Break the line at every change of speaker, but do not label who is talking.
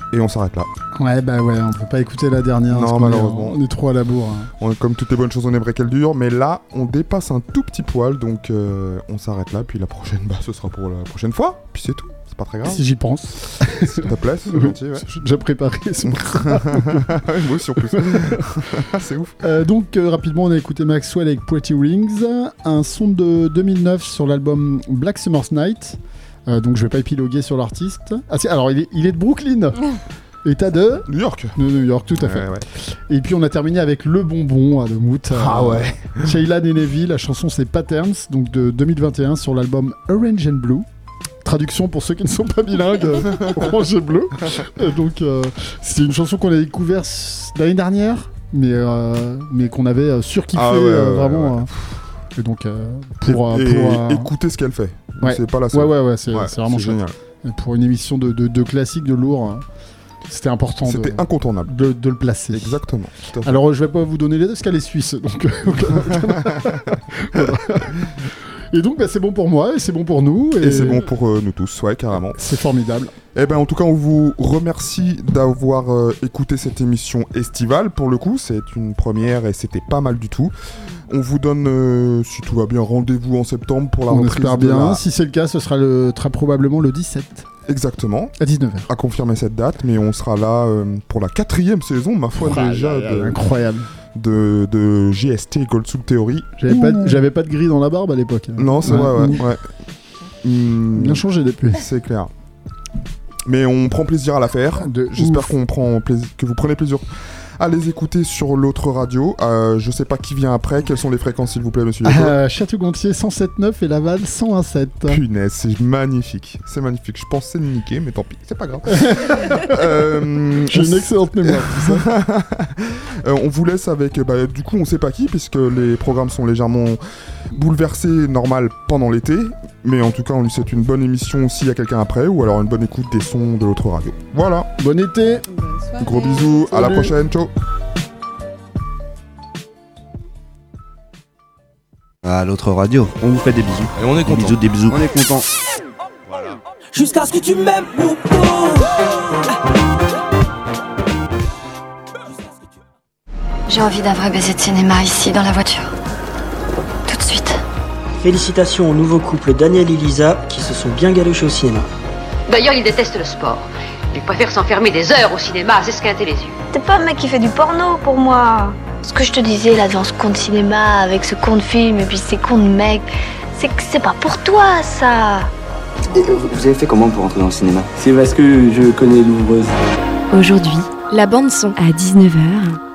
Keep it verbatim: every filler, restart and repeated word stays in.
Et on s'arrête là.
Ouais, bah ouais, on peut pas écouter la dernière.
Non, malheureusement.
On est, on est trop à la bourre. Hein.
On, comme toutes les bonnes choses, on aimerait qu'elles durent. Mais là, on dépasse un tout petit poil. Donc, euh, on s'arrête là. Puis la prochaine, bah, ce sera pour la prochaine fois. Puis c'est tout. C'est pas très grave.
Si j'y pense.
S'il te plaît, c'est gentil. Ouais.
J'ai déjà préparé. C'est
Moi aussi, en plus. C'est ouf.
Euh, donc, euh, rapidement, on a écouté Maxwell avec Pretty Rings. Un son de deux mille neuf sur l'album Black Summer's Night. Euh, donc, je vais pas épiloguer sur l'artiste. Ah, c'est, alors, il est, il est de Brooklyn. État de
New York.
De New York, tout à fait.
Ouais, ouais.
Et puis on a terminé avec Le Bonbon de Mout.
Ah ouais.
Sheila Neneville, la chanson c'est Patterns, donc de deux mille vingt et un sur l'album Orange and Blue. Traduction pour ceux qui ne sont pas bilingues, Orange et Bleu. Et donc euh, c'est une chanson qu'on a découverte l'année dernière, mais, euh, mais qu'on avait surkiffé
ah ouais,
euh,
ouais,
vraiment.
ouais.
Euh, et donc euh, pour,
et,
pour
et
euh,
écoutez ce qu'elle fait.
Ouais.
C'est pas la seule.
Ouais ouais ouais, c'est,
ouais,
c'est vraiment
c'est
chouette.
génial.
Et pour une émission de, de, de classique, de lourd. Hein. C'était important
C'était
de,
incontournable
de, de le placer.
Exactement.
Alors je vais pas vous donner les deux parce qu'elle est suisse. Donc... Et donc bah, c'est bon pour moi et c'est bon pour nous.
Et, et c'est bon pour euh, nous tous, ouais, carrément.
C'est formidable.
Eh ben en tout cas on vous remercie d'avoir euh, écouté cette émission estivale. Pour le coup c'est une première et c'était pas mal du tout. On vous donne, euh, si tout va bien, rendez-vous en septembre pour la
on
reprise.
On espère bien.
La...
Si c'est le cas, ce sera le, très probablement le dix-sept.
Exactement.
À dix-neuf heures.
À confirmer cette date, mais on sera là euh, pour la quatrième saison, ma foi,
ah,
déjà.
là, là,
de,
incroyable.
De, de J S T Gold Soup Theory.
J'avais pas, j'avais pas de gris dans la barbe à l'époque.
Non, c'est ouais, vrai, ouais. ouais. Mmh,
bien changé depuis.
C'est clair. Mais on prend plaisir à la faire. De J'espère qu'on prend plaisir, que vous prenez plaisir à les écouter sur l'autre radio. Euh, je sais pas qui vient après. Quelles sont les fréquences, s'il vous plaît, monsieur
euh, Château-Gontier cent sept virgule neuf et Laval cent un virgule sept.
Punaise, c'est magnifique. C'est magnifique. Je pensais le niquer, mais tant pis. C'est pas grave. euh,
J'ai une excellente mémoire.
euh, on vous laisse avec... Bah, du coup, on sait pas qui, puisque les programmes sont légèrement bouleversés, normal, pendant l'été. Mais en tout cas, on lui souhaite une bonne émission s'il y a quelqu'un après, ou alors une bonne écoute des sons de l'autre radio. Voilà.
Bon été.
Gros bisous. Salut. À la prochaine. Ciao.
À l'autre radio, on vous fait des bisous.
Et on est content.
Des bisous, des bisous.
On est content.
Voilà. Jusqu'à ce que tu m'aimes beaucoup.
J'ai envie d'un vrai baiser de cinéma ici, dans la voiture. Tout de suite.
Félicitations au nouveau couple Daniel et Lisa qui se sont bien galuchés au cinéma.
D'ailleurs, ils détestent le sport. Ils préfèrent s'enfermer des heures au cinéma à s'esquinter les yeux.
T'es pas un mec qui fait du porno pour moi. Ce que je te disais là dans ce con de cinéma, avec ce con de film et puis ces cons de mecs, c'est que c'est pas pour toi ça.
Et vous avez fait comment pour entrer dans le cinéma ?
C'est parce que je connais l'ouvreuse.
Aujourd'hui, la bande son à dix-neuf heures.